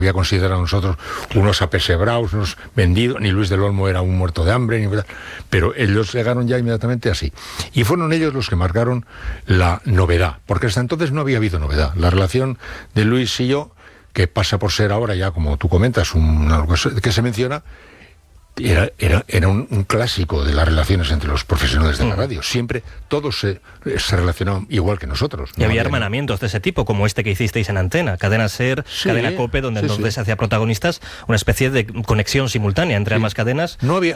había considerado a nosotros unos apesebrados, unos vendidos, ni Luis del Olmo era un muerto de hambre, pero ellos llegaron ya inmediatamente así. Y fueron ellos los que marcaron la novedad, porque hasta entonces no había habido novedad. La relación de Luis y yo, que pasa por ser ahora ya, como tú comentas, algo que se menciona, era un clásico de las relaciones entre los profesionales de la radio. Siempre todos se relacionaban igual que nosotros. Y había hermanamientos de ese tipo, como este que hicisteis en Antena, Cadena SER, sí, Cadena COPE, donde entonces se hacía protagonistas, una especie de conexión simultánea entre ambas cadenas.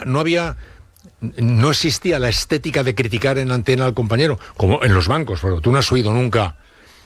No existía la estética de criticar en Antena al compañero, como en los bancos, porque tú no has oído nunca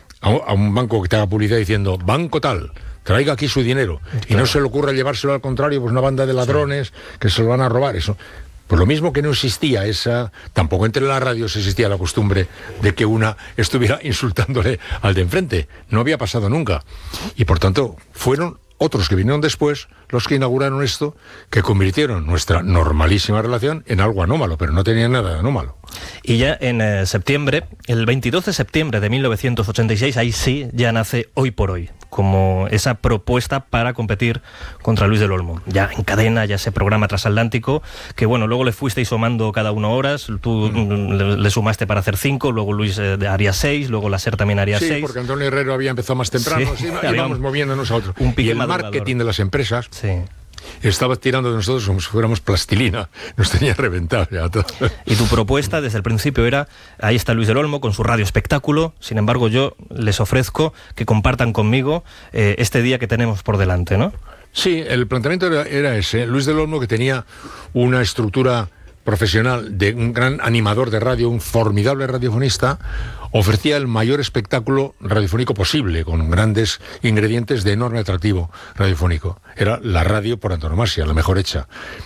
a un banco que te haga publicidad diciendo, banco tal, traiga aquí su dinero, claro, y no se le ocurra llevárselo al contrario, pues una banda de ladrones que se lo van a robar, eso. Pues lo mismo que no existía tampoco entre las radios existía la costumbre de que una estuviera insultándole al de enfrente, no había pasado nunca, y por tanto fueron otros que vinieron después los que inauguraron esto, que convirtieron nuestra normalísima relación en algo anómalo, pero no tenía nada de anómalo. Y ya en septiembre, el 22 de septiembre de 1986, ahí sí ya nace Hoy por Hoy, como esa propuesta para competir contra Luis del Olmo. Ya en cadena, ya ese programa transatlántico, que bueno, luego le fuisteis sumando cada 1 horas, tú le sumaste para hacer 5, luego Luis haría 6, luego la SER también haría 6. Sí, porque Antonio Herrero había empezado más temprano, sí, íbamos moviéndonos a otro. Y el marketing de las empresas... Sí. Estaba tirando de nosotros como si fuéramos plastilina, nos tenía reventado ya todo. Y tu propuesta desde el principio era, ahí está Luis del Olmo con su radio espectáculo, sin embargo yo les ofrezco que compartan conmigo este día que tenemos por delante, ¿no? Sí, el planteamiento era ese. Luis del Olmo, que tenía una estructura profesional de un gran animador de radio, un formidable radiofonista, ofrecía el mayor espectáculo radiofónico posible, con grandes ingredientes de enorme atractivo radiofónico. Era la radio por antonomasia, la mejor hecha.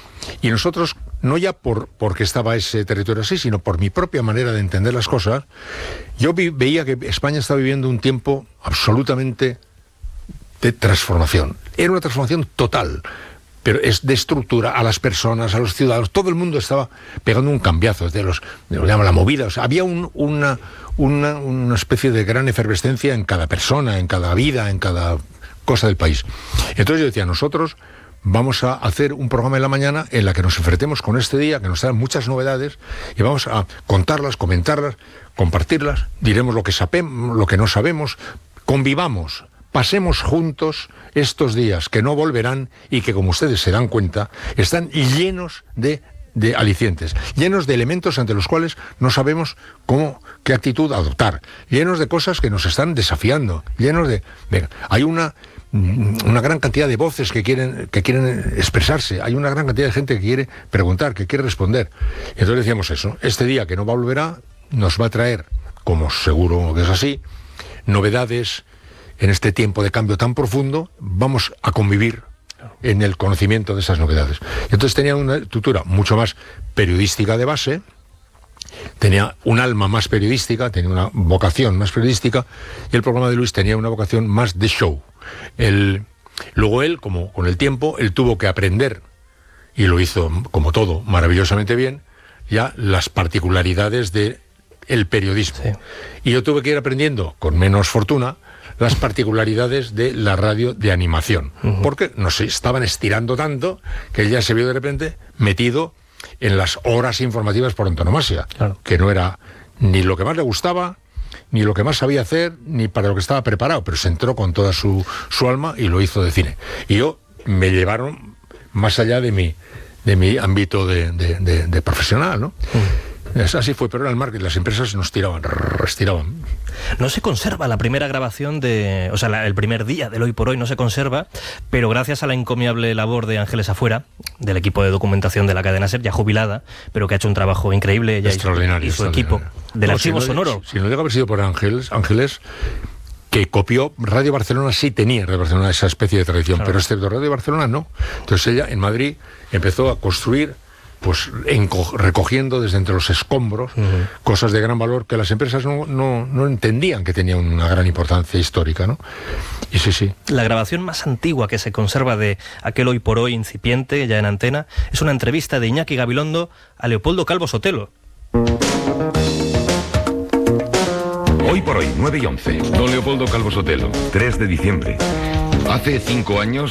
Y nosotros, no ya porque estaba ese territorio así, sino por mi propia manera de entender las cosas, yo veía que España estaba viviendo un tiempo absolutamente de transformación. Era una transformación total, pero es de estructura, a las personas, a los ciudadanos, todo el mundo estaba pegando un cambiazo, de lo llaman la movida, o sea, había una especie de gran efervescencia en cada persona, en cada vida, en cada cosa del país. Entonces yo decía, nosotros vamos a hacer un programa en la mañana en la que nos enfrentemos con este día, que nos dan muchas novedades, y vamos a contarlas, comentarlas, compartirlas, diremos lo que sabemos, lo que no sabemos, convivamos, pasemos juntos estos días que no volverán y que, como ustedes se dan cuenta, están llenos de alicientes, llenos de elementos ante los cuales no sabemos qué actitud adoptar, llenos de cosas que nos están desafiando, llenos de... Hay una gran cantidad de voces que quieren expresarse, hay una gran cantidad de gente que quiere preguntar, que quiere responder. Entonces decíamos eso, este día que no volverá nos va a traer, como seguro que es así, novedades. En este tiempo de cambio tan profundo, vamos a convivir en el conocimiento de esas novedades. Entonces tenía una estructura mucho más periodística de base, tenía un alma más periodística, tenía una vocación más periodística, y el programa de Luis tenía una vocación más de show. Luego él, como con el tiempo, él tuvo que aprender, y lo hizo, como todo, maravillosamente bien, ya las particularidades del periodismo. Sí. Y yo tuve que ir aprendiendo, con menos fortuna, las particularidades de la radio de animación, porque nos estaban estirando tanto que él ya se vio de repente metido en las horas informativas por antonomasia, claro, que no era ni lo que más le gustaba, ni lo que más sabía hacer, ni para lo que estaba preparado, pero se entró con toda su alma y lo hizo de cine. Y me llevaron más allá de mi ámbito de profesional, ¿no? Así fue, pero era el marketing, las empresas nos estiraban. No se conserva la primera grabación el primer día del Hoy por Hoy no se conserva, pero gracias a la encomiable labor de Ángeles Afuera, del equipo de documentación de la cadena SER, ya jubilada, pero que ha hecho un trabajo increíble, ella y su equipo del archivo sonoro. Si no llega a haber sido por Ángeles, que copió Radio Barcelona, sí tenía Radio Barcelona esa especie de tradición, claro, pero excepto Radio Barcelona no. Entonces ella en Madrid empezó a construir, pues recogiendo desde entre los escombros cosas de gran valor que las empresas no entendían que tenían una gran importancia histórica, ¿no? Y sí. La grabación más antigua que se conserva de aquel Hoy por Hoy incipiente, ya en antena, es una entrevista de Iñaki Gabilondo a Leopoldo Calvo Sotelo. Hoy por Hoy, 9:11. Don Leopoldo Calvo Sotelo, 3 de diciembre. Hace 5 años